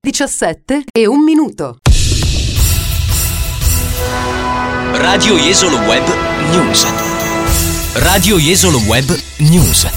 17:01. Radio Jesolo Web News. Radio Jesolo Web News.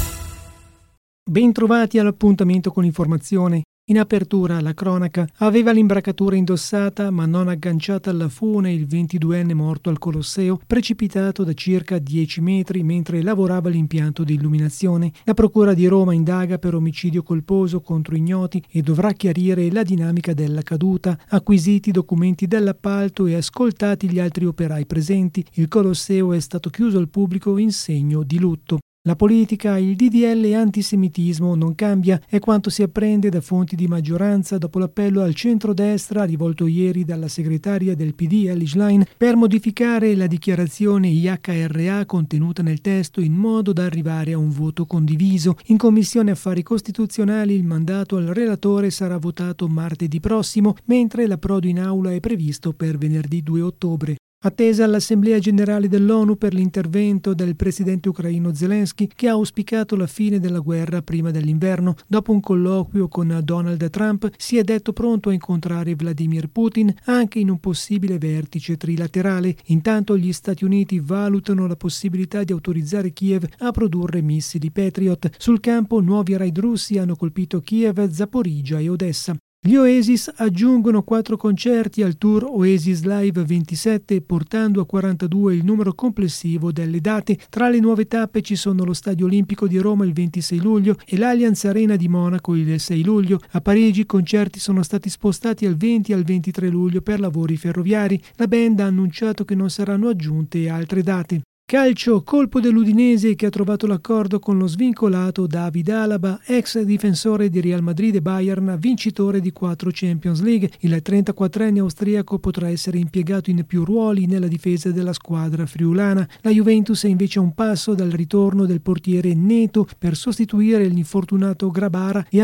Bentrovati all'appuntamento con l'informazione. In apertura la cronaca: aveva l'imbracatura indossata ma non agganciata alla fune il 22enne morto al Colosseo, precipitato da circa 10 metri mentre lavorava l'impianto di illuminazione. La Procura di Roma indaga per omicidio colposo contro ignoti e dovrà chiarire la dinamica della caduta. Acquisiti documenti dell'appalto e ascoltati gli altri operai presenti, il Colosseo è stato chiuso al pubblico in segno di lutto. La politica, il DDL antisemitismo non cambia, è quanto si apprende da fonti di maggioranza dopo l'appello al centrodestra rivolto ieri dalla segretaria del PD Elly Schlein per modificare la dichiarazione IHRA contenuta nel testo in modo da arrivare a un voto condiviso. In Commissione Affari Costituzionali il mandato al relatore sarà votato martedì prossimo, mentre l'approdo in aula è previsto per venerdì 2 ottobre. Attesa all'Assemblea Generale dell'ONU per l'intervento del presidente ucraino Zelensky, che ha auspicato la fine della guerra prima dell'inverno. Dopo un colloquio con Donald Trump si è detto pronto a incontrare Vladimir Putin anche in un possibile vertice trilaterale. Intanto gli Stati Uniti valutano la possibilità di autorizzare Kiev a produrre missili Patriot. Sul campo nuovi raid russi hanno colpito Kiev, Zaporizhzhia e Odessa. Gli Oasis aggiungono 4 concerti al tour Oasis Live 27, portando a 42 il numero complessivo delle date. Tra le nuove tappe ci sono lo Stadio Olimpico di Roma il 26 luglio e l'Allianz Arena di Monaco il 6 luglio. A Parigi i concerti sono stati spostati al 20 e al 23 luglio per lavori ferroviari. La band ha annunciato che non saranno aggiunte altre date. Calcio, colpo dell'Udinese che ha trovato l'accordo con lo svincolato David Alaba, ex difensore di Real Madrid e Bayern, vincitore di 4 Champions League. Il 34enne austriaco potrà essere impiegato in più ruoli nella difesa della squadra friulana. La Juventus è invece a un passo dal ritorno del portiere Neto per sostituire l'infortunato Grabara e